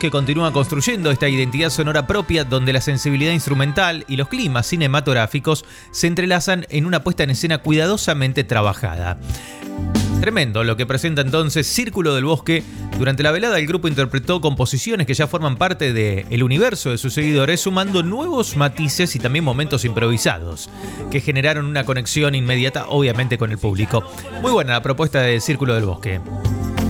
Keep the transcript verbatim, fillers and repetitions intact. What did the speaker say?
Bosque continúa construyendo esta identidad sonora propia donde la sensibilidad instrumental y los climas cinematográficos se entrelazan en una puesta en escena cuidadosamente trabajada. Tremendo lo que presenta entonces Círculo del Bosque. Durante la velada el grupo interpretó composiciones que ya forman parte del universo de sus seguidores, sumando nuevos matices y también momentos improvisados, que generaron una conexión inmediata obviamente con el público. Muy buena la propuesta de Círculo del Bosque.